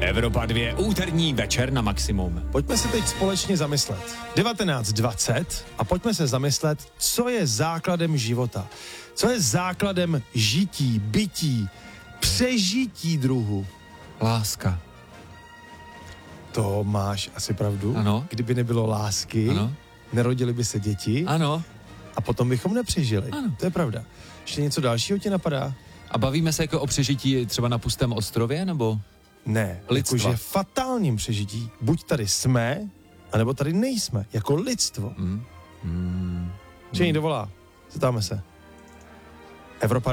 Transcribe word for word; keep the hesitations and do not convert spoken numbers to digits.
Evropa dva, úterní večer na maximum. Pojďme se teď společně zamyslet. devatenáct dvacet a pojďme se zamyslet, co je základem života. Co je základem žití, bytí, přežití druhu. Láska. To máš asi pravdu. Ano. Kdyby nebylo lásky, Ano. nerodily by se děti Ano. a potom bychom nepřežili. Ano. To je pravda. Ještě něco dalšího ti napadá? A bavíme se jako o přežití třeba na pustém ostrově, nebo? Ne, Lidstva. jakože fatálním přežití. Buď tady jsme, anebo tady nejsme, jako lidstvo. Mm. Mm. Čení dovolá, zeptáme se. Evropa